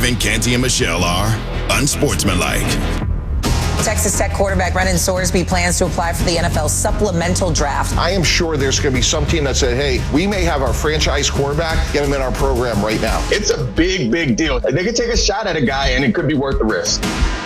Evan, Canty, and Michelle are unsportsmanlike. Texas Tech quarterback Brennan Sorsby plans to apply for the NFL supplemental draft. I am sure there's going to be some team that said, hey, we may have our franchise quarterback, get him in our program right now. It's a big, big deal. They could take a shot at a guy and it could be worth the risk.